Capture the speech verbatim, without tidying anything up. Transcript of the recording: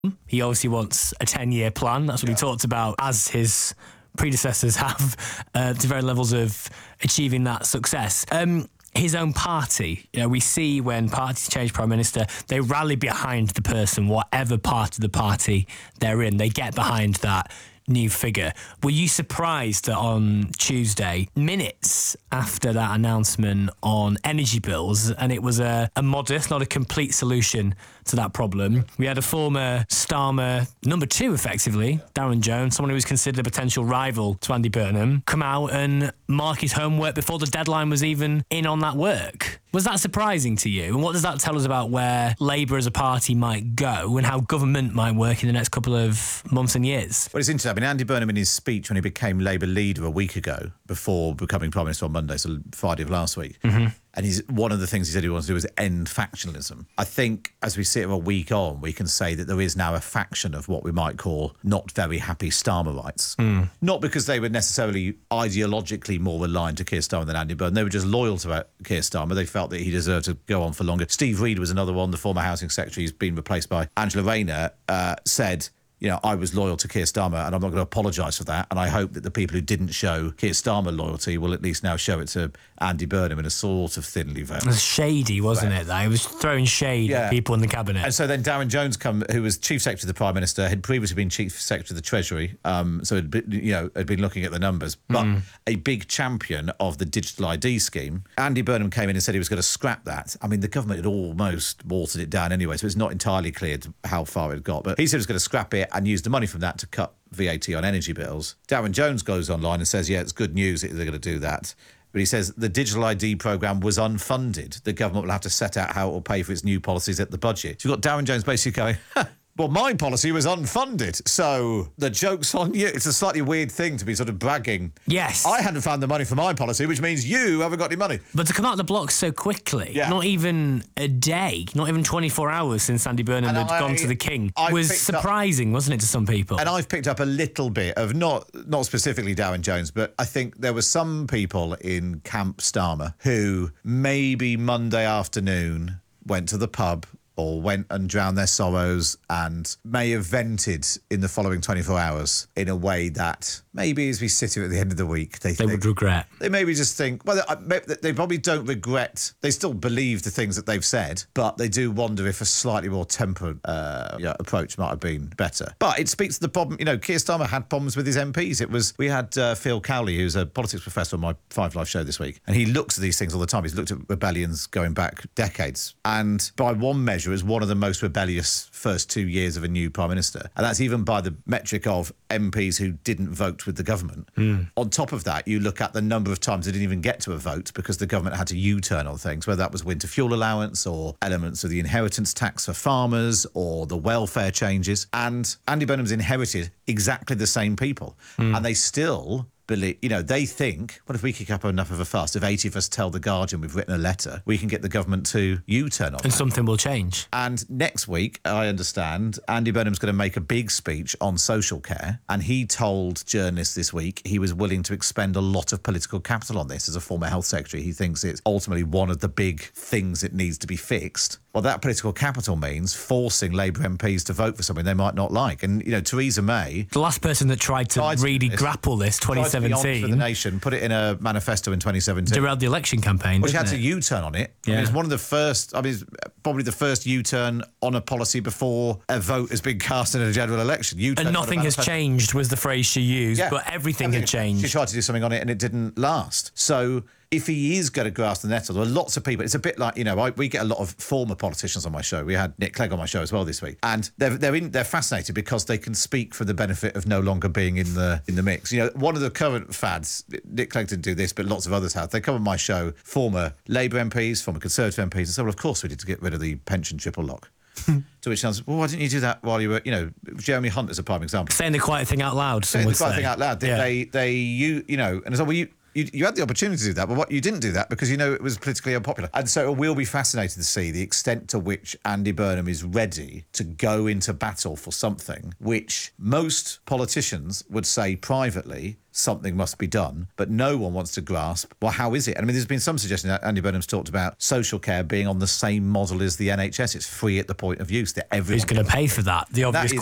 He obviously wants a ten-year plan. That's what yeah. he talked about, as his predecessors have, uh, to varying levels of achieving that success. Um, his own party, you know, we see when parties change prime minister, they rally behind the person, whatever part of the party they're in. They get behind that new figure. Were you surprised that on Tuesday, minutes after that announcement on energy bills, and it was a, a modest, not a complete solution to that problem, we had a former Starmer number two, effectively, Darren Jones, someone who was considered a potential rival to Andy Burnham, come out and mark his homework before the deadline was even in on that work. Was that surprising to you? And what does that tell us about where Labour as a party might go and how government might work in the next couple of months and years? Well, it's interesting. I mean, Andy Burnham, in his speech when he became Labour leader a week ago, before becoming Prime Minister on Monday, so Friday of last week, mm-hmm. and he's, one of the things he said he wants to do is end factionalism. I think as we sit a week on, we can say that there is now a faction of what we might call not very happy Starmerites. Mm. Not because they were necessarily ideologically more aligned to Keir Starmer than Andy Burnham. They were just loyal to Keir Starmer. They felt that he deserved to go on for longer. Steve Reed was another one, the former Housing Secretary, who's been replaced by Angela Rayner, uh, said, you know, I was loyal to Keir Starmer and I'm not going to apologise for that. And I hope that the people who didn't show Keir Starmer loyalty will at least now show it to Andy Burnham in a sort of thinly veiled. It was shady, wasn't it, though? It was throwing shade yeah. at people in the cabinet. And so then Darren Jones, come, who was Chief Secretary of the Prime Minister, had previously been Chief Secretary of the Treasury, um, so had been, you know, had been looking at the numbers, but mm. a big champion of the digital I D scheme. Andy Burnham came in and said he was going to scrap that. I mean, the government had almost watered it down anyway, so it's not entirely clear how far it got, but he said he was going to scrap it and use the money from that to cut V A T on energy bills. Darren Jones goes online and says, yeah, it's good news that they're going to do that. But he says the digital I D programme was unfunded. The government will have to set out how it will pay for its new policies at the budget. So you've got Darren Jones basically going, ha, well, my policy was unfunded, so the joke's on you. It's a slightly weird thing to be sort of bragging. Yes. I hadn't found the money for my policy, which means you haven't got any money. But to come out of the blocks so quickly, yeah. not even a day, not even twenty-four hours since Andy Burnham and had I, gone to the King, I've was surprising, up, wasn't it, to some people? And I've picked up a little bit of, not not specifically Darren Jones, but I think there were some people in Camp Starmer who maybe Monday afternoon went to the pub or went and drowned their sorrows and may have vented in the following twenty-four hours in a way that maybe as we sit here at the end of the week, they, they think, would regret. They maybe just think, well, they probably don't regret. They still believe the things that they've said, but they do wonder if a slightly more tempered uh, you know, approach might have been better. But it speaks to the problem. You know, Keir Starmer had problems with his M Ps. It was, we had uh, Phil Cowley, who's a politics professor on my Five Live show this week, and he looks at these things all the time. He's looked at rebellions going back decades. And by one measure, is one of the most rebellious first two years of a new Prime Minister. And that's even by the metric of M Ps who didn't vote with the government. Mm. On top of that, you look at the number of times they didn't even get to a vote because the government had to U-turn on things, whether that was winter fuel allowance or elements of the inheritance tax for farmers or the welfare changes. And Andy Burnham's inherited exactly the same people. Mm. And they still believe, you know, they think, well, if we kick up enough of a fuss, if eighty of us tell the Guardian we've written a letter, we can get the government to U-turn on And that. something will change. And next week, I understand, Andy Burnham's going to make a big speech on social care. And he told journalists this week he was willing to expend a lot of political capital on this. As a former health secretary, he thinks it's ultimately one of the big things that needs to be fixed. Well, that political capital means forcing Labour M Ps to vote for something they might not like. And, you know, Theresa May... The last person that tried to tried really to, grapple this, twenty seventeen... for the nation, put it in a manifesto in twenty seventeen. Derailed the election campaign, Well, she had it? to U-turn on it. Yeah. I mean, it's one of the first... I mean, it's probably the first U-turn on a policy before a vote has been cast in a general election. U-turn and nothing has changed was the phrase she used, yeah. but everything, everything had changed. She tried to do something on it and it didn't last. So... if he is going to grasp the nettle, there are lots of people. It's a bit like, you know, I, we get a lot of former politicians on my show. We had Nick Clegg on my show as well this week, and they're they're in, they're fascinated because they can speak for the benefit of no longer being in the in the mix. You know, one of the current fads, Nick Clegg didn't do this, but lots of others have. They come on my show, former Labour M Ps, former Conservative M Ps, and say, well, of course we need to get rid of the pension triple lock. To which I was, well, why didn't you do that while you were, you know, Jeremy Hunt is a prime example. Saying the quiet thing out loud. Saying the quiet say. thing out loud. They, yeah. they, they, you, you know, and it's like, well, you. You, you had the opportunity to do that, but what you didn't do that because you know it was politically unpopular. And so we'll be fascinated to see the extent to which Andy Burnham is ready to go into battle for something which most politicians would say privately something must be done, but no one wants to grasp, well, how is it? I mean, there's been some suggestion that Andy Burnham's talked about social care being on the same model as the N H S. It's free at the point of use. That everyone Who's going to pay for that? The obvious